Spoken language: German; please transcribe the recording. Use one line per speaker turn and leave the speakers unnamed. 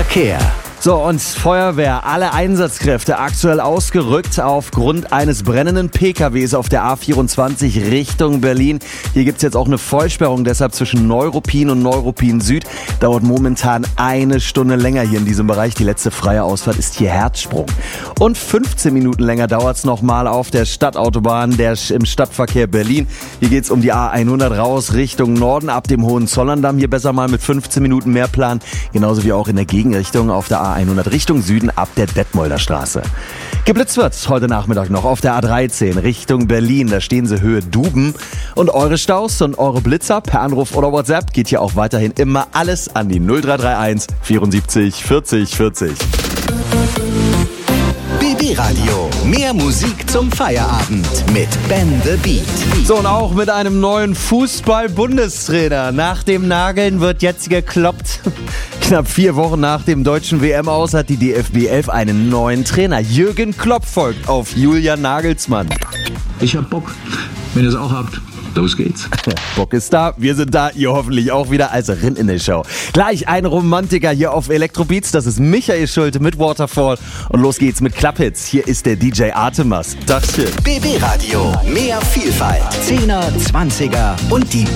Verkehr.
So, und Feuerwehr, alle Einsatzkräfte aktuell ausgerückt aufgrund eines brennenden PKWs auf der A24 Richtung Berlin. Hier gibt's jetzt auch eine Vollsperrung, deshalb zwischen Neuruppin und Neuruppin Süd. Dauert momentan 1 Stunde länger hier in diesem Bereich. Die letzte freie Ausfahrt ist hier Herzsprung. Und 15 Minuten länger dauert's nochmal auf der Stadtautobahn im Stadtverkehr Berlin. Hier geht's um die A100 raus Richtung Norden ab dem Hohenzollerndamm. Hier besser mal mit 15 Minuten mehr planen. Genauso wie auch in der Gegenrichtung auf der A100 Richtung Süden ab der Detmolder Straße. Geblitzt wird's heute Nachmittag noch auf der A13 Richtung Berlin. Da stehen sie Höhe Duben. Und eure Staus und eure Blitzer per Anruf oder WhatsApp geht hier auch weiterhin immer alles an die 0331 74 40 40.
BB Radio. Mehr Musik zum Feierabend mit Ben the Beat.
So, und auch mit einem neuen Fußball-Bundestrainer. Nach dem Nageln wird jetzt gekloppt. Knapp 4 Wochen nach dem deutschen WM-Aus hat die DFB 11 einen neuen Trainer. Jürgen Klopp folgt auf Julian Nagelsmann.
Ich hab Bock. Wenn ihr es auch habt, los geht's.
Bock ist da, wir sind da, ihr hoffentlich auch wieder, also rin in die Show. Gleich ein Romantiker hier auf Elektrobeats, das ist Michael Schulte mit Waterfall. Und los geht's mit Clubhits. Hier ist der DJ Artemas. Dachchen.
BB Radio. Mehr Vielfalt. 10er, 20er und die